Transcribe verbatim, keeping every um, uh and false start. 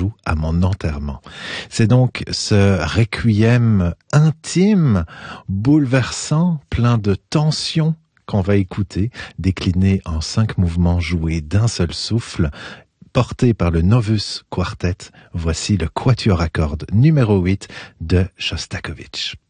joue à mon enterrement. C'est donc ce requiem intime, bouleversant, plein de tension qu'on va écouter, décliné en cinq mouvements joués d'un seul souffle, porté par le Novus Quartet. Voici le quatuor à cordes numéro huit de Shostakovich.